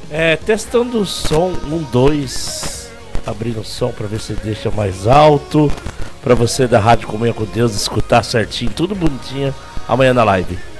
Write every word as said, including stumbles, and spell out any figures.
É, testando o som, um, dois, abrindo o som pra ver se deixa mais alto, pra você da Rádio Comunhão com Deus escutar certinho, tudo bonitinho, amanhã na live.